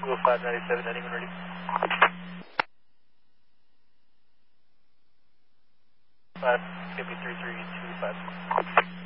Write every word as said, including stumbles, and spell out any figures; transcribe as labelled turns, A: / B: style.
A: two oh five ninety-seven, heading when ready. five, give me three three two five.